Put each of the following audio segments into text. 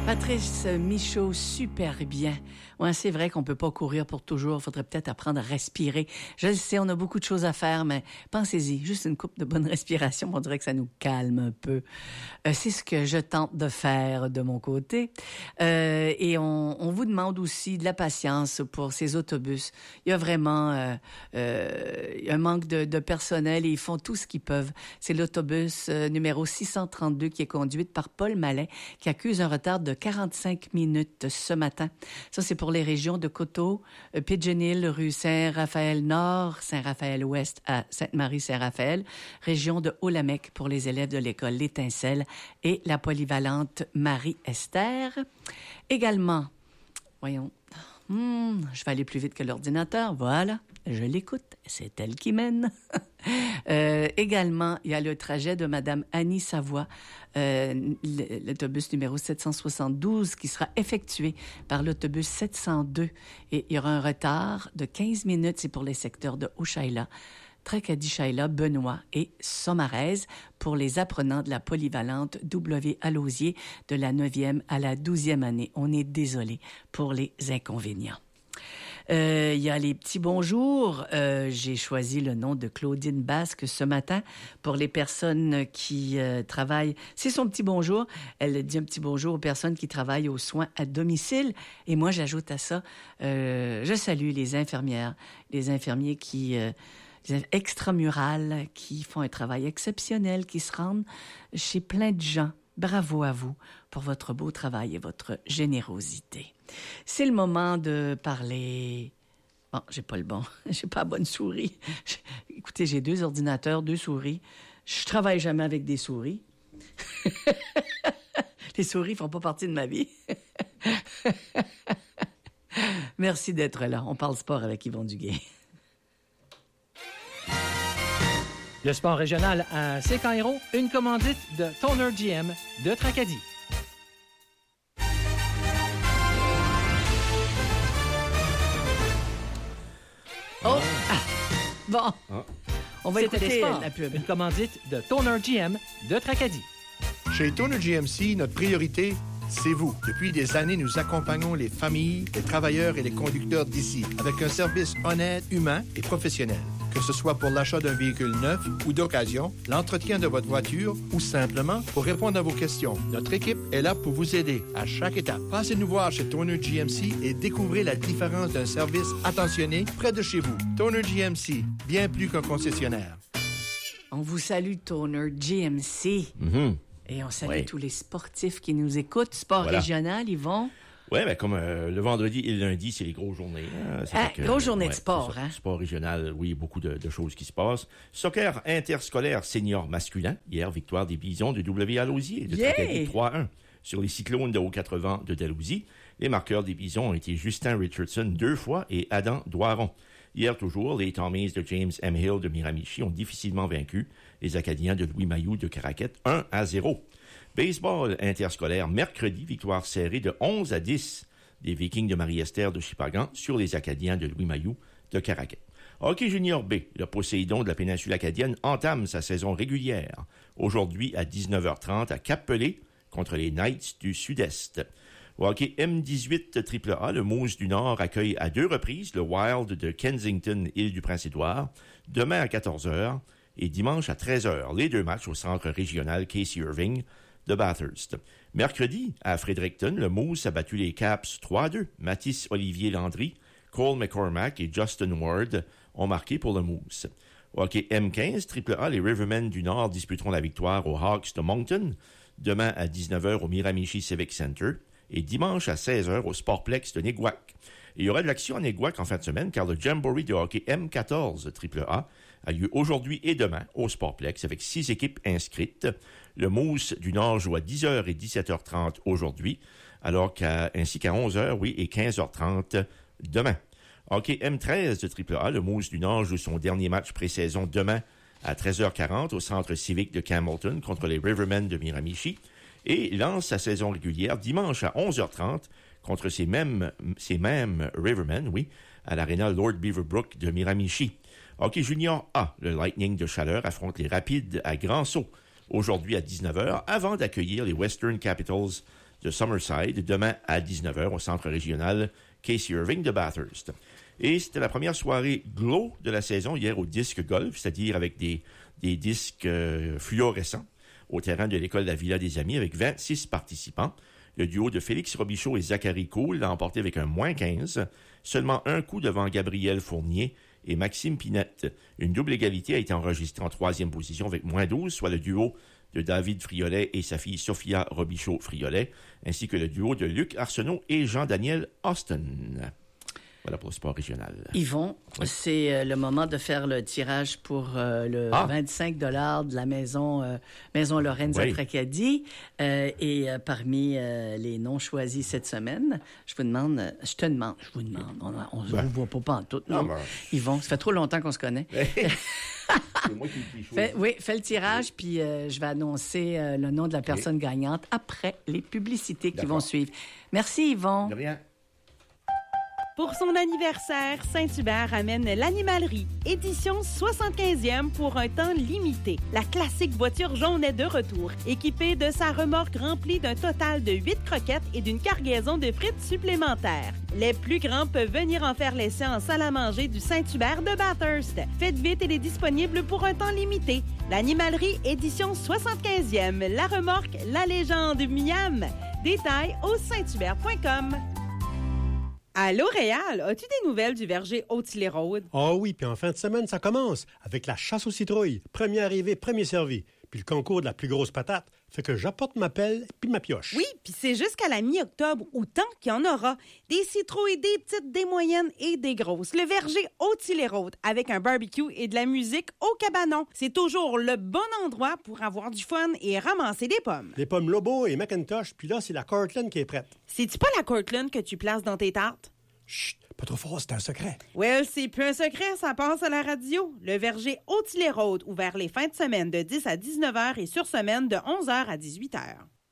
Patrice Michaud, super bien. Ouais, c'est vrai qu'on peut pas courir pour toujours. Faudrait peut-être apprendre à respirer. Je le sais, on a beaucoup de choses à faire, mais pensez-y. Juste une couple de bonnes respirations, on dirait que ça nous calme un peu. C'est ce que je tente de faire de mon côté. Et on vous demande aussi de la patience pour ces autobus. Il y a vraiment un manque de personnel et ils font tout ce qu'ils peuvent. C'est l'autobus numéro 632 qui est conduite par Paul Mallet, qui accuse un retard de 45 minutes ce matin. Ça, c'est pour les régions de Coteau, Pigeon Hill, rue Saint-Raphaël-Nord, Saint-Raphaël-Ouest à Sainte-Marie-Saint-Raphaël, région de Haut-Lamec pour les élèves de l'école L'Étincelle et la polyvalente Marie-Esther. Également, voyons, je vais aller plus vite que l'ordinateur, voilà, je l'écoute, c'est elle qui mène. Également, il y a le trajet de Madame Annie Savoie, l'autobus numéro 772 qui sera effectué par l'autobus 702 et il y aura un retard de 15 minutes, c'est pour les secteurs de Hochelaga, Tracadie-Shaila, Benoît et Sommarez pour les apprenants de la polyvalente W. Alosier de la 9e à la 12e année. On est désolé pour les inconvénients. Il y a les petits bonjours. J'ai choisi le nom de Claudine Basque ce matin pour les personnes qui travaillent. C'est son petit bonjour. Elle dit un petit bonjour aux personnes qui travaillent aux soins à domicile. Et moi, j'ajoute à ça, je salue les infirmières, les infirmiers qui... les extramurales qui font un travail exceptionnel, qui se rendent chez plein de gens. Bravo à vous pour votre beau travail et votre générosité. C'est le moment de parler... Bon, j'ai pas la bonne souris. Écoutez, j'ai 2 ordinateurs, 2 souris. Je travaille jamais avec des souris. Les souris font pas partie de ma vie. Merci d'être là. On parle sport avec Yvon Duguay. Le sport régional à Sécan-Hérault, une commandite de Toner GM de Tracadie. Oh! Ah. Bon, on va écouter la pub. Une commandite de Toner GM de Tracadie. Chez Toner GMC, notre priorité, c'est vous. Depuis des années, nous accompagnons les familles, les travailleurs et les conducteurs d'ici avec un service honnête, humain et professionnel. Que ce soit pour l'achat d'un véhicule neuf ou d'occasion, l'entretien de votre voiture ou simplement pour répondre à vos questions. Notre équipe est là pour vous aider à chaque étape. Passez nous voir chez Toner GMC et découvrez la différence d'un service attentionné près de chez vous. Toner GMC, bien plus qu'un concessionnaire. On vous salue, Toner GMC. Mm-hmm. Et on salue tous les sportifs qui nous écoutent. Sport régional, Yvon. Oui, ben comme le vendredi et le lundi, c'est les grosses journées. Grosse journée de sport, hein? Sport régional, oui, beaucoup de choses qui se passent. Soccer interscolaire senior masculin. Hier, victoire des Bisons de W. Alosier de Tracadie 3-1 sur les Cyclones de Haut-80 de Dalhousie. Les marqueurs des Bisons ont été Justin Richardson 2 fois et Adam Doiron. Hier toujours, les Tommies de James M. Hill de Miramichi ont difficilement vaincu les Acadiens de Louis Mailloux de Caraquette 1-0. Baseball interscolaire, mercredi, victoire serrée de 11-10 des Vikings de Marie-Esther de Chipagan sur les Acadiens de Louis Mailloux de Caraquette. Hockey junior B, le Poséidon de la péninsule acadienne entame sa saison régulière. Aujourd'hui à 19h30 à Cap-Pelé contre les Knights du Sud-Est. Au hockey M18 AAA, le Moose du Nord accueille à 2 reprises le Wild de Kensington, Île-du-Prince-Édouard, demain à 14h et dimanche à 13h. Les 2 matchs au centre régional Casey Irving de Bathurst. Mercredi, à Fredericton, le Moose a battu les Caps 3-2. Mathis Olivier Landry, Cole McCormack et Justin Ward ont marqué pour le Moose. Au hockey M15 AAA, les Rivermen du Nord disputeront la victoire aux Hawks de Moncton, demain à 19h au Miramichi Civic Center et dimanche à 16h au Sportplex de Néguac. Et il y aura de l'action à Néguac en fin de semaine car le Jamboree de hockey M14 AAA a lieu aujourd'hui et demain au Sportplex avec 6 équipes inscrites. Le Moose du Nord joue à 10h et 17h30 aujourd'hui, ainsi qu'à 11h, et 15h30 demain. Hockey M13 de AAA, le Moose du Nord joue son dernier match pré-saison demain à 13h40 au centre civique de Campbellton contre les Rivermen de Miramichi et lance sa saison régulière dimanche à 11h30 contre ces mêmes Rivermen, à l'aréna Lord Beaverbrook de Miramichi. Hockey junior A, le Lightning de Chaleur affronte les Rapides à Grand-Sault aujourd'hui à 19h avant d'accueillir les Western Capitals de Summerside, demain à 19h au centre régional Casey Irving de Bathurst. Et c'était la première soirée Glow de la saison hier au disque golf, c'est-à-dire avec des disques fluorescents au terrain de l'école de la Villa des Amis avec 26 participants. Le duo de Félix Robichaud et Zachary Cool l'a emporté avec un -15, seulement un coup devant Gabriel Fournier et Maxime Pinette. Une double égalité a été enregistrée en troisième position avec -12, soit le duo de David Friolet et sa fille Sophia Robichaud-Friolet, ainsi que le duo de Luc Arsenault et Jean-Daniel Austin. Voilà pour le sport régional. Yvon, c'est le moment de faire le tirage pour le 25 $ de la maison Lorenz à Tracadie. Et parmi les noms choisis cette semaine, je vous demande, on ne vous voit pas pantoute, non? Yvon, ça fait trop longtemps qu'on se connaît. C'est moi qui choisis. Fais le tirage, puis je vais annoncer le nom de la personne gagnante après les publicités qui vont suivre. Merci, Yvon. De rien. Pour son anniversaire, Saint-Hubert amène l'Animalerie, édition 75e pour un temps limité. La classique voiture jaune est de retour, équipée de sa remorque remplie d'un total de 8 croquettes et d'une cargaison de frites supplémentaires. Les plus grands peuvent venir en faire l'essai en salle à manger du Saint-Hubert de Bathurst. Faites vite, elle est disponible pour un temps limité. L'Animalerie, édition 75e. La remorque, la légende Miam. Détails au sainthubert.com. À L'Oréal, as-tu des nouvelles du verger Haute-Île-et-Rôde? Ah oui, puis en fin de semaine, ça commence avec la chasse aux citrouilles. Premier arrivé, premier servi. Puis le concours de la plus grosse patate fait que j'apporte ma pelle puis ma pioche. Oui, puis c'est jusqu'à la mi-octobre, autant qu'il y en aura. Des citrouilles, des petites, des moyennes et des grosses. Le verger Haute-Île-et-Rôde avec un barbecue et de la musique au cabanon. C'est toujours le bon endroit pour avoir du fun et ramasser des pommes. Des pommes Lobo et Macintosh, puis là, c'est la Cortland qui est prête. C'est-tu pas la Cortland que tu places dans tes tartes? Chut, pas trop fort, c'est un secret. Well, c'est plus un secret, ça passe à la radio. Le verger Haute-Île-et-Rôde, ouvert les fins de semaine de 10 à 19h et sur semaine de 11h à 18h.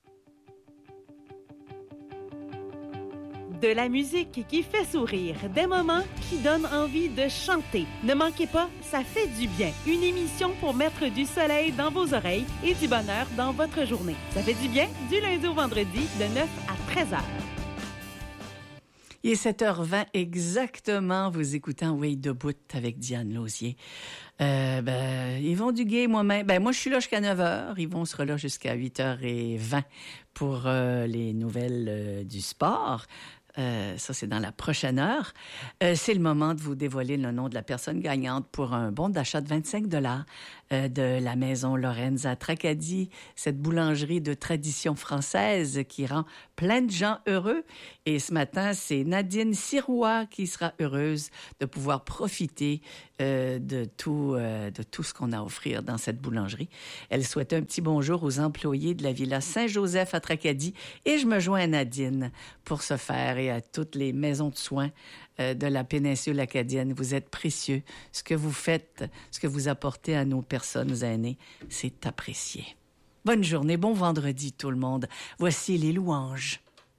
De la musique qui fait sourire, des moments qui donnent envie de chanter. Ne manquez pas, ça fait du bien. Une émission pour mettre du soleil dans vos oreilles et du bonheur dans votre journée. Ça fait du bien du lundi au vendredi de 9 à 13h. Il est 7h20 exactement. Vous écoutez En Way debout avec Diane Lausier. Yvon Duguay, moi-même. Moi, je suis là jusqu'à 9h. Yvon sera là jusqu'à 8h20 pour les nouvelles du sport. Ça, c'est dans la prochaine heure. C'est le moment de vous dévoiler le nom de la personne gagnante pour un bon d'achat de 25 $ de la maison Lorenz à Tracadie, cette boulangerie de tradition française qui rend plein de gens heureux. Et ce matin, c'est Nadine Sirois qui sera heureuse de pouvoir profiter de tout ce qu'on a à offrir dans cette boulangerie. Elle souhaite un petit bonjour aux employés de la Villa Saint-Joseph à Tracadie et je me joins à Nadine pour ce faire et à toutes les maisons de soins de la péninsule acadienne. Vous êtes précieux. Ce que vous faites, ce que vous apportez à nos personnes aînées, c'est apprécié. Bonne journée, bon vendredi tout le monde. Voici les louanges.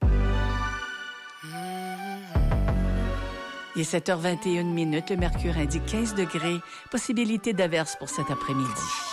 Il est 7h21, le mercure indique 15 degrés, possibilité d'averse pour cet après-midi.